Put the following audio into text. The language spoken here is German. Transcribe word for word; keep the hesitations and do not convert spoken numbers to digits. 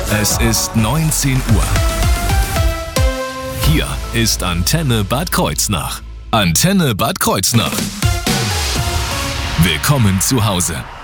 Es ist neunzehn Uhr. Hier ist Antenne Bad Kreuznach. Antenne Bad Kreuznach. Willkommen zu Hause.